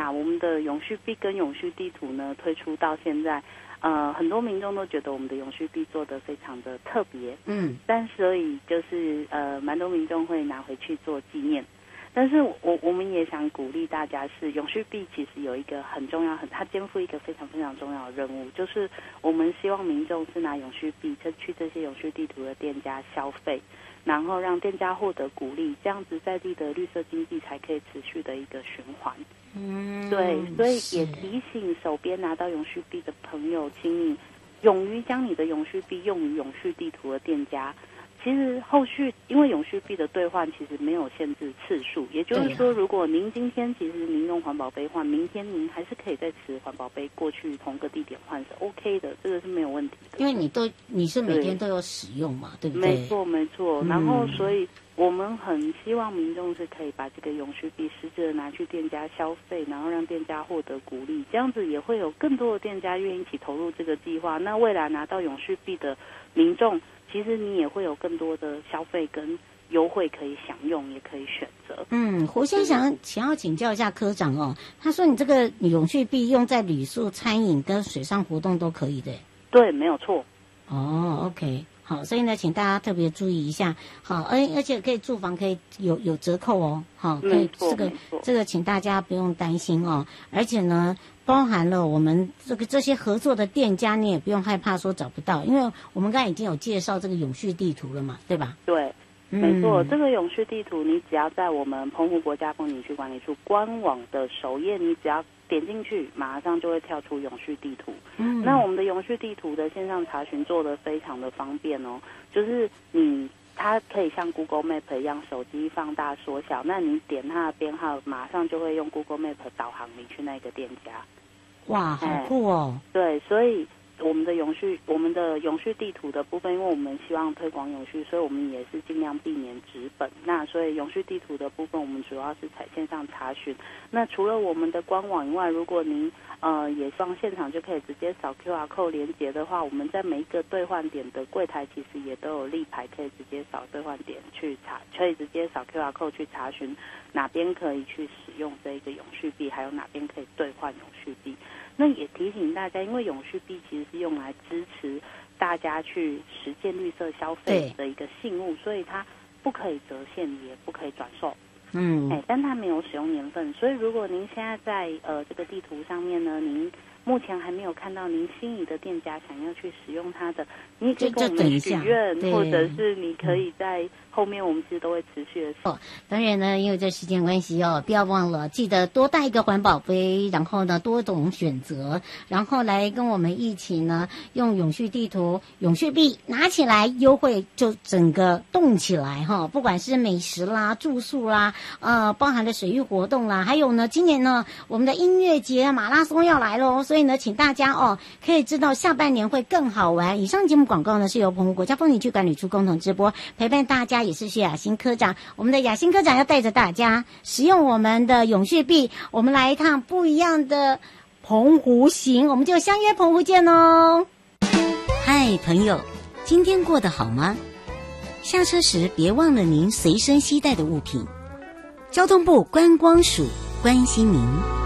啦，我们的永续币跟永续地图呢推出到现在，很多民众都觉得我们的永续币做得非常的特别，但所以就是蛮多民众会拿回去做纪念。但是我们也想鼓励大家是永续币其实有一个很重要它肩负一个非常非常重要的任务，就是我们希望民众是拿永续币去这些永续地图的店家消费，然后让店家获得鼓励，这样子在地的绿色经济才可以持续的一个循环。对，所以也提醒手边拿到永续币的朋友，请你勇于将你的永续币用于永续地图的店家。其实后续因为永续币的兑换其实没有限制次数，也就是说，如果您今天其实您用环保杯换，明天您还是可以再持环保杯过去同个地点换，是 OK 的，这个是没有问题的。 因为你是每天都有使用嘛， 对不对？ 没错。然后所以我们很希望民众是可以把这个永续币实质的拿去店家消费，然后让店家获得鼓励，这样子也会有更多的店家愿意一起投入这个计划。那未来拿到永续币的民众，其实你也会有更多的消费跟优惠可以享用，也可以选择。 胡先想要请教一下科长哦，他说你这个永续币用在旅宿、餐饮跟水上活动都可以的。 对，没有错。 OK。好，所以呢，请大家特别注意一下。好，而且可以住房可以有折扣哦。好，可以这个请大家不用担心哦。而且呢，包含了我们这些合作的店家，你也不用害怕说找不到，因为我们刚才已经有介绍这个永续地图了嘛，对吧？ 对，没错。这个永续地图，你只要在我们澎湖国家风景区管理处官网的首页，你只要点进去，马上就会跳出永续地图。那我们的永续地图的线上查询做得非常的方便哦，就是它可以像 Google Map 一样，手机放大缩小，那你点它的编号，马上就会用 Google Map 导航你去那个店家。 哇，好酷哦！ 对，所以我们的永续地图的部分，因为我们希望推广永续，所以我们也是尽量避免纸本。那所以永续地图的部分，我们主要是采线上查询。那除了我们的官网以外，如果您也希望现场就可以直接扫 QR code 连结的话，我们在每一个兑换点的柜台其实也都有立牌，可以直接扫兑换点去可以直接扫 QR code 去查询哪边可以去使用这个永续币，还有哪边可以兑换永续币。那也提醒大家，因为永续币其实是用来支持大家去实践绿色消费的一个信物，所以它不可以折现，也不可以转售。但它没有使用年份，所以如果您现在在这个地图上面呢，您目前还没有看到您心仪的店家想要去使用它的，你也可以跟我们许愿，或者是你可以在后面我们其实都会持续的。 当然呢，因为这时间关系哦，不要忘了记得多带一个环保杯，然后呢多种选择，然后来跟我们一起呢用永续地图、永续币拿起来优惠，就整个动起来哈！不管是美食啦、住宿啦，包含了水域活动啦，还有呢，今年呢我们的音乐节、马拉松要来咯，所以呢，请大家可以知道下半年会更好玩。以上节目广告呢是由澎湖国家风景区管理处共同直播，陪伴大家也是薛雅欣科长。我们的雅欣科长要带着大家使用我们的永续币，我们来一趟不一样的澎湖行，我们就相约澎湖见哦。嗨，朋友，今天过得好吗？下车时别忘了您随身携带的物品。交通部观光署关心您。